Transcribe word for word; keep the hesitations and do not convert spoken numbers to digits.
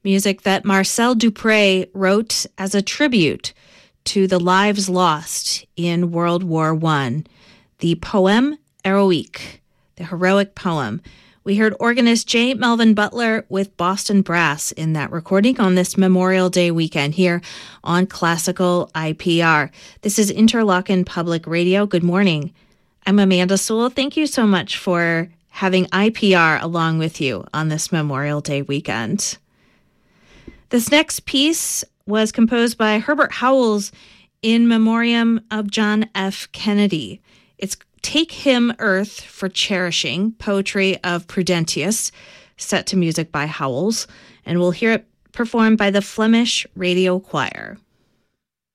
music that Marcel Dupré wrote as a tribute to the lives lost in World War One. The poem Heroique, the heroic poem. We heard organist J. Melvin Butler with Boston Brass in that recording on this Memorial Day weekend here on Classical I P R. This is Interlochen Public Radio. Good morning. I'm Amanda Sewell. Thank you so much for having I P R along with you on this Memorial Day weekend. This next piece was composed by Herbert Howells in memoriam of John F. Kennedy. It's Take Him Earth for Cherishing, poetry of Prudentius, set to music by Howells, and we'll hear it performed by the Flemish Radio Choir.